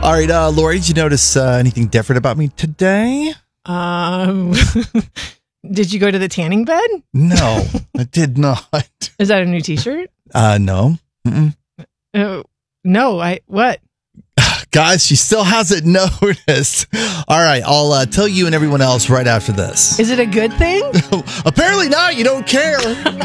All right, Lori, did you notice anything different about me today? Did you go to the tanning bed? No, I did not. Is that a new t-shirt? No. No, what? Guys, she still hasn't noticed. All right, I'll tell you and everyone else right after this. Is it a good thing? Apparently not. You don't care.